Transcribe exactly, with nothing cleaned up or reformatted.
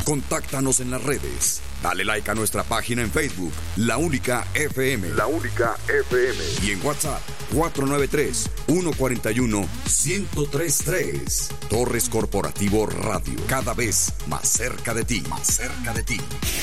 Contáctanos en las redes. Dale like a nuestra página en Facebook, La Única F M. La Única F M. Y en WhatsApp, cuatro nueve tres, uno cuatro uno, uno cero tres tres. Torres Corporativo Radio. Cada vez más cerca de ti. Más cerca de ti.